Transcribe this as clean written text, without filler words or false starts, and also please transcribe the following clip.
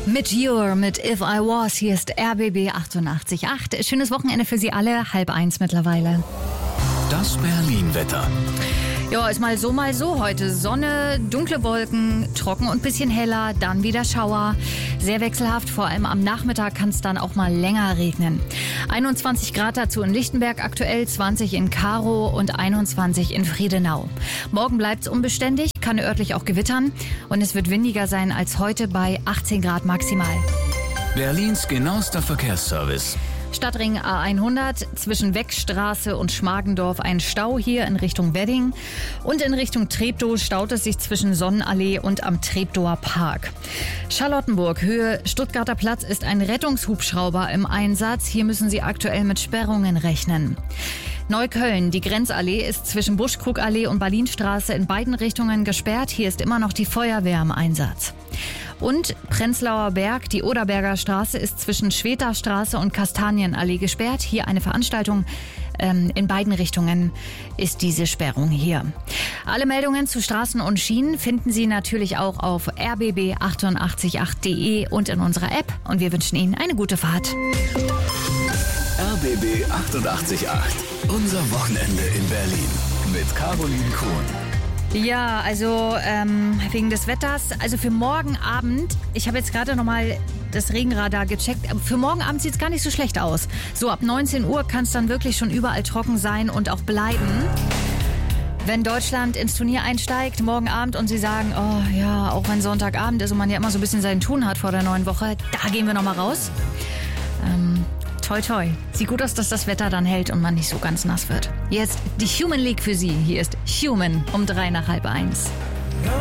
Mit Your, mit If I Was, hier ist RBB 88.8. Schönes Wochenende für Sie alle, 12:30 mittlerweile. Das Berlin-Wetter. Ja, ist mal so heute. Sonne, dunkle Wolken, trocken und bisschen heller, dann wieder Schauer. Sehr wechselhaft, vor allem am Nachmittag kann es dann auch mal länger regnen. 21 Grad dazu in Lichtenberg aktuell, 20 in Karow und 21 in Friedenau. Morgen bleibt es unbeständig, kann örtlich auch gewittern und es wird windiger sein als heute bei 18 Grad maximal. Berlins genauester Verkehrsservice. Stadtring A100 zwischen Weckstraße und Schmargendorf ein Stau hier in Richtung Wedding und in Richtung Treptow staut es sich zwischen Sonnenallee und am Treptower Park. Charlottenburg, Höhe Stuttgarter Platz ist ein Rettungshubschrauber im Einsatz. Hier müssen Sie aktuell mit Sperrungen rechnen. Neukölln, die Grenzallee ist zwischen Buschkrugallee und Berlinstraße in beiden Richtungen gesperrt. Hier ist immer noch die Feuerwehr im Einsatz. Und Prenzlauer Berg, die Oderberger Straße ist zwischen Schwedter Straße und Kastanienallee gesperrt. Hier eine Veranstaltung. In beiden Richtungen ist diese Sperrung hier. Alle Meldungen zu Straßen und Schienen finden Sie natürlich auch auf rbb888.de und in unserer App. Und wir wünschen Ihnen eine gute Fahrt. RBB 88.8. Unser Wochenende in Berlin. Mit Caroline Kuhn. Ja, also wegen des Wetters, also für morgen Abend, ich habe jetzt gerade nochmal das Regenradar gecheckt, für morgen Abend sieht es gar nicht so schlecht aus. So ab 19 Uhr kann es dann wirklich schon überall trocken sein und auch bleiben. Wenn Deutschland ins Turnier einsteigt, morgen Abend und Sie sagen, oh ja, auch wenn Sonntagabend ist und man ja immer so ein bisschen sein Tun hat vor der neuen Woche, da gehen wir nochmal raus. Toi, toi. Sieht gut aus, dass das Wetter dann hält und man nicht so ganz nass wird. Jetzt die Human League für Sie. Hier ist Human um 1:03.